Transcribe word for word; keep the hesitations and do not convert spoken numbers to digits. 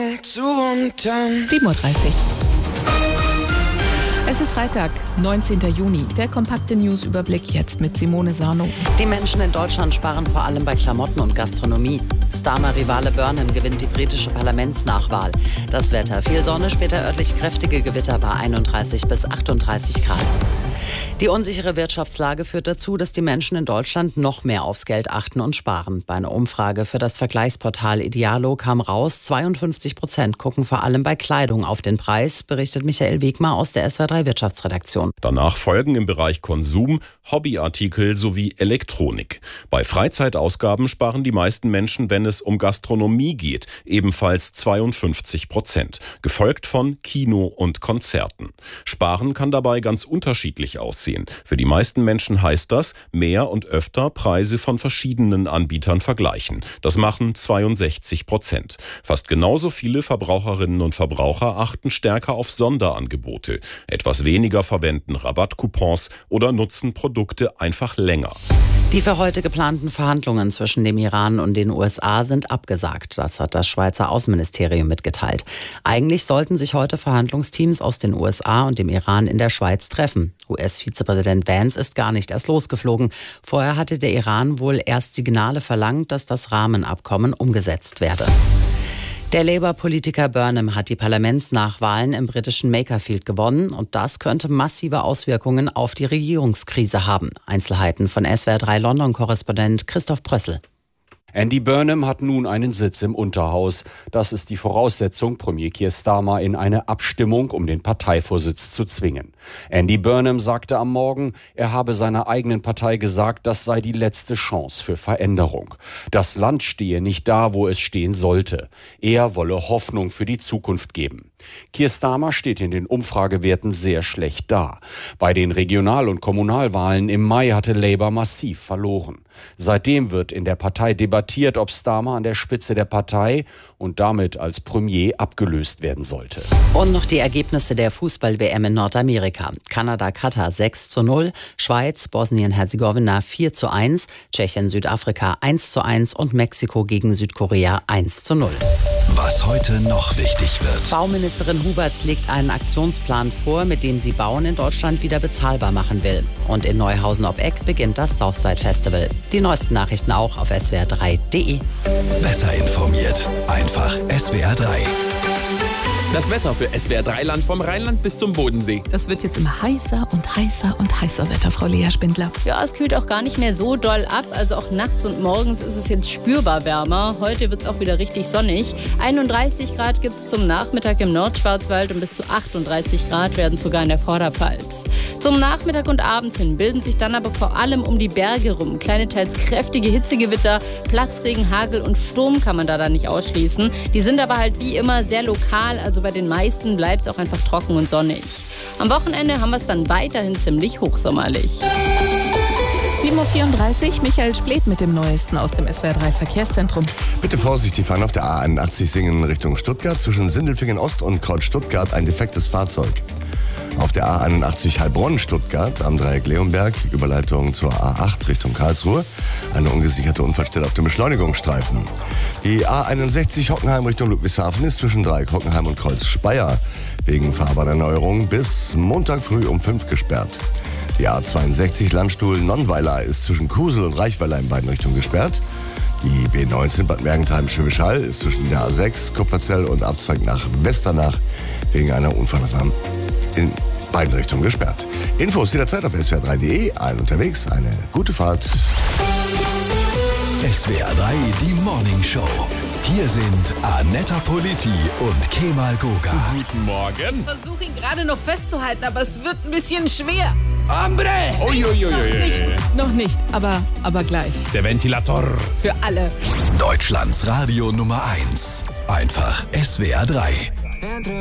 sieben Uhr dreißig. Es ist Freitag, neunzehnten Juni. Der kompakte News-Überblick jetzt mit Simone Sarno. Die Menschen in Deutschland sparen vor allem bei Klamotten und Gastronomie. Starmer-Rivale Burnham gewinnt die britische Parlamentsnachwahl. Das Wetter: viel Sonne, später örtlich kräftige Gewitter bei einunddreißig bis achtunddreißig Grad. Die unsichere Wirtschaftslage führt dazu, dass die Menschen in Deutschland noch mehr aufs Geld achten und sparen. Bei einer Umfrage für das Vergleichsportal Idealo kam raus, zweiundfünfzig Prozent gucken vor allem bei Kleidung auf den Preis, berichtet Michael Wegmar aus der S W R drei Wirtschaftsredaktion. Danach folgen im Bereich Konsum, Hobbyartikel sowie Elektronik. Bei Freizeitausgaben sparen die meisten Menschen, wenn es um Gastronomie geht, ebenfalls zweiundfünfzig Prozent, gefolgt von Kino und Konzerten. Sparen kann dabei ganz unterschiedlich aussehen. Für die meisten Menschen heißt das, mehr und öfter Preise von verschiedenen Anbietern vergleichen. Das machen zweiundsechzig Prozent. Fast genauso viele Verbraucherinnen und Verbraucher achten stärker auf Sonderangebote. Etwas weniger verwenden Rabattcoupons oder nutzen Produkte einfach länger. Die für heute geplanten Verhandlungen zwischen dem Iran und den U S A sind abgesagt. Das hat das Schweizer Außenministerium mitgeteilt. Eigentlich sollten sich heute Verhandlungsteams aus den U S A und dem Iran in der Schweiz treffen. U S-Vizepräsident Vance ist gar nicht erst losgeflogen. Vorher hatte der Iran wohl erst Signale verlangt, dass das Rahmenabkommen umgesetzt werde. Der Labour-Politiker Burnham hat die Parlamentsnachwahlen im britischen Makerfield gewonnen und das könnte massive Auswirkungen auf die Regierungskrise haben. Einzelheiten von S W R drei London-Korrespondent Christoph Brössel. Andy Burnham hat nun einen Sitz im Unterhaus. Das ist die Voraussetzung, Premier Keir Starmer in eine Abstimmung um den Parteivorsitz zu zwingen. Andy Burnham sagte am Morgen, er habe seiner eigenen Partei gesagt, das sei die letzte Chance für Veränderung. Das Land stehe nicht da, wo es stehen sollte. Er wolle Hoffnung für die Zukunft geben. Keir Starmer steht in den Umfragewerten sehr schlecht da. Bei den Regional- und Kommunalwahlen im Mai hatte Labour massiv verloren. Seitdem wird in der Partei debattiert, ob Starmer an der Spitze der Partei und damit als Premier abgelöst werden sollte. Und noch die Ergebnisse der Fußball-W M in Nordamerika. Kanada, Katar sechs zu null, Schweiz, Bosnien-Herzegowina vier zu eins, Tschechien, Südafrika eins zu eins und Mexiko gegen Südkorea eins zu null. Was heute noch wichtig wird. Bauministerin Huberts legt einen Aktionsplan vor, mit dem sie Bauen in Deutschland wieder bezahlbar machen will. Und in Neuhausen ob Eck beginnt das Southside Festival. Die neuesten Nachrichten auch auf S W R drei punkt de. Besser informiert. Einfach S W R drei. Das Wetter für S W R drei Land vom Rheinland bis zum Bodensee. Das wird jetzt immer heißer und heißer und heißer Wetter, Frau Lea Spindler. Ja, es kühlt auch gar nicht mehr so doll ab. Also auch nachts und morgens ist es jetzt spürbar wärmer. Heute wird es auch wieder richtig sonnig. einunddreißig Grad gibt es zum Nachmittag im Nordschwarzwald und bis zu achtunddreißig Grad werden sogar in der Vorderpfalz. Zum Nachmittag und Abend hin bilden sich dann aber vor allem um die Berge rum kleine, teils kräftige Hitzegewitter. Platzregen, Hagel und Sturm kann man da dann nicht ausschließen. Die sind aber halt wie immer sehr lokal, also bei den meisten bleibt es auch einfach trocken und sonnig. Am Wochenende haben wir es dann weiterhin ziemlich hochsommerlich. sieben Uhr vierunddreißig, Michael Splet mit dem Neuesten aus dem S W R drei Verkehrszentrum. Bitte vorsichtig fahren auf der A einundachtzig Singen Richtung Stuttgart. Zwischen Sindelfingen Ost und Kreuz Stuttgart ein defektes Fahrzeug. Auf der A einundachtzig Heilbronn-Stuttgart am Dreieck Leonberg, Überleitung zur A acht Richtung Karlsruhe, eine ungesicherte Unfallstelle auf dem Beschleunigungsstreifen. Die A einundsechzig Hockenheim Richtung Ludwigshafen ist zwischen Dreieck Hockenheim und Kreuz Speyer wegen Fahrbahnerneuerung bis Montag früh um fünf gesperrt. Die A zweiundsechzig Landstuhl Nonnweiler ist zwischen Kusel und Reichweiler in beiden Richtungen gesperrt. Die B neunzehn Bad Mergentheim-Schwäbisch Hall ist zwischen der A sechs Kupferzell und Abzweig nach Westernach wegen einer Unfallgefahr in beiden Richtungen gesperrt. Infos jederzeit auf S W R drei punkt de. Allen unterwegs eine gute Fahrt. S W R drei, die Morning Show. Hier sind Annetta Politi und Kemal Goga. Guten Morgen. Ich versuche ihn gerade noch festzuhalten, aber es wird ein bisschen schwer. Hombre! Uiuiui. Noch nicht, noch nicht, aber, aber gleich. Der Ventilator. Für alle. Deutschlands Radio Nummer eins. Einfach S W R drei.